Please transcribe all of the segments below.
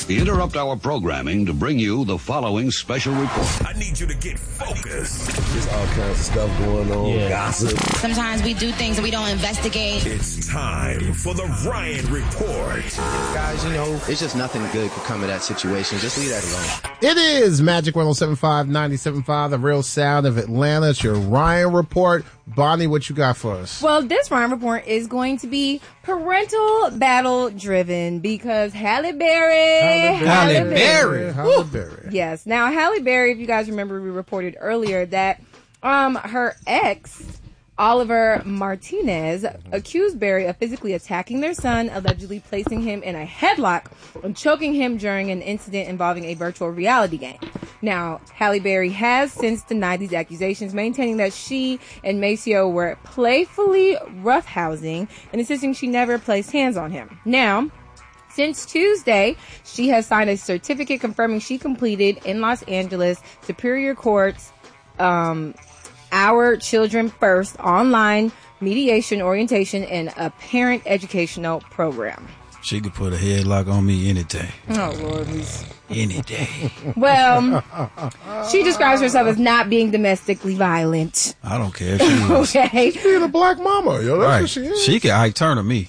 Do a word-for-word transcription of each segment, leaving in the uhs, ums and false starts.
We interrupt our programming to bring you the following special report. I need you to get focused. There's all kinds of stuff going on, yeah. Gossip. Sometimes we do things and we don't investigate. It's time for the Ryan Report. Guys, you know, it's just nothing good could come of that situation. Just leave that alone. It is Magic one oh seven point five, ninety-seven point five, the real sound of Atlanta. It's your Ryan Report. Bonnie, what you got for us? Well, this Ryan Report is going to be parental battle driven because Halle Berry. Halle Berry. Halle Berry. Yes. Now, Halle Berry, if you guys remember, we reported earlier that um her ex, Oliver Martinez, accused Berry of physically attacking their son, allegedly placing him in a headlock and choking him during an incident involving a virtual reality game. Now, Halle Berry has since denied these accusations, maintaining that she and Maceo were playfully roughhousing and insisting she never placed hands on him. Now, since Tuesday, she has signed a certificate confirming she completed in Los Angeles Superior Court's um, Our Children First online mediation orientation and a parent educational program. She could put a headlock on me any day. Oh, Lord. He's... Any day. Well, she describes herself as not being domestically violent. I don't care if she is. Okay. She's being a black mama. Yo, that's right. what she is. She can Ike Turner me.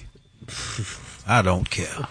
I don't care.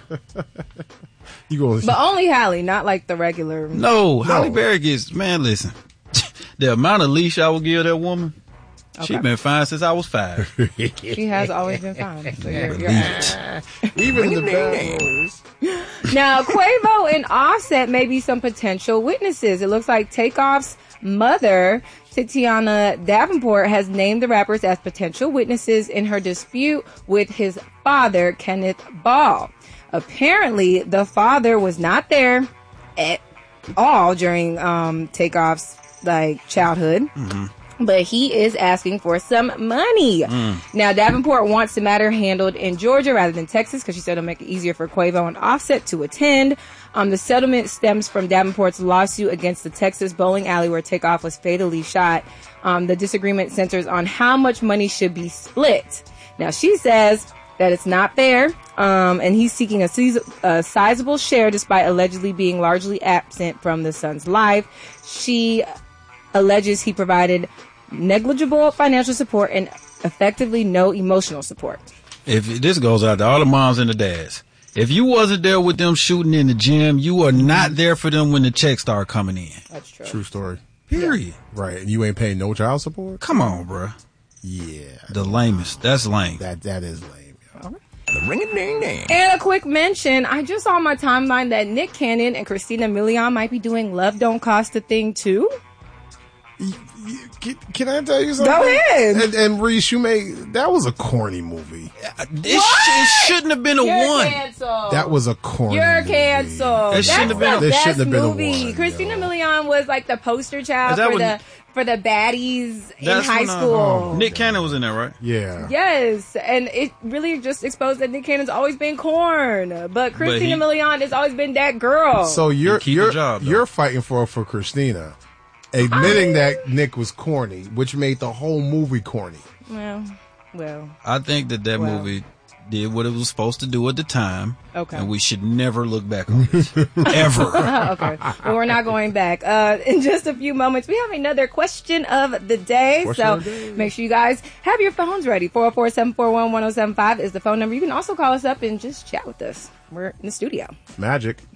You go, but only Halle, not like the regular. No, no. Halle Berry gets, man, listen. The amount of leash I will give that woman, okay. She been fine since I was five. She has always been fine. So you're, you're Even the bad boys. Now, Quavo and Offset may be some potential witnesses. It looks like Takeoff's mother, Tatiana Davenport, has named the rappers as potential witnesses in her dispute with his father, Kenneth Ball. Apparently, the father was not there at all during um, Takeoff's like childhood. Mm-hmm. But he is asking for some money. Mm. Now, Davenport wants the matter handled in Georgia rather than Texas because she said it'll make it easier for Quavo and Offset to attend. Um, the settlement stems from Davenport's lawsuit against the Texas bowling alley where Takeoff was fatally shot. Um, the disagreement centers on how much money should be split. Now, she says that it's not fair, um, and he's seeking a, a sizable share despite allegedly being largely absent from the son's life. She alleges he provided negligible financial support and effectively no emotional support. If this goes out to all the moms and the dads, if you wasn't there with them shooting in the gym, you are not there for them when the checks start coming in. That's true. True story. Period. Yeah. Right. And you ain't paying no child support? Come on, bro. Yeah. The lamest. That's lame. That That is lame. The ring-a-ding-ding. And a quick mention, I just saw on my timeline that Nick Cannon and Christina Milian might be doing Love Don't Cost a Thing too. Can, can I tell you something? Go ahead. And, and Reese, you made that was a corny movie. It, sh- it shouldn't have been a You're one. Canceled. That was a corny. You're movie. canceled. It shouldn't have been. The A, best shouldn't have been movie. a one, Christina yo. Milian was like the poster child for when, the for the baddies in that's high when, uh, school. Nick Cannon was in there, right? Yeah. Yes, and it really just exposed that Nick Cannon's always been corn, but Christina but he, Milian has always been that girl. So you're keep you're a job, though. you're fighting for for Christina, admitting I, that Nick was corny, which made the whole movie corny. Well, well. I think that that well. movie did what it was supposed to do at the time. Okay. And we should never look back on it. Ever. Oh, okay. Well, we're not going back. Uh, in just a few moments, we have another question of the day. Question so of the day. Make sure you guys have your phones ready. four oh four, seven four one, one oh seven five is the phone number. You can also call us up and just chat with us. We're in the studio. Magic